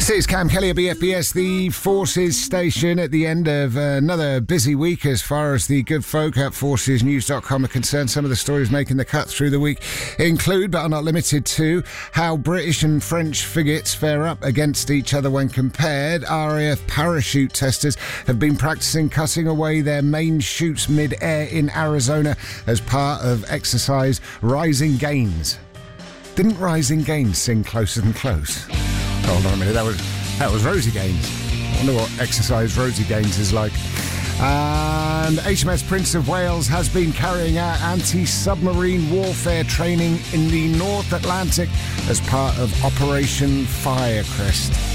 This is Cam Kelly at BFBS, the Forces station, at the end of another busy week as far as the good folk at forcesnews.com are concerned. Some of the stories making the cut through the week include, but are not limited to, how British and French frigates fare up against each other when compared. RAF parachute testers have been practicing cutting away their main chutes mid-air in Arizona as part of exercise Rising Gains. Didn't Rising Gains sing Closer Than Close? Hold on a minute, that was Rosie Gaines. I wonder what exercise Rosie Gaines is like. And HMS Prince of Wales has been carrying out anti-submarine warfare training in the North Atlantic as part of Operation Firecrest.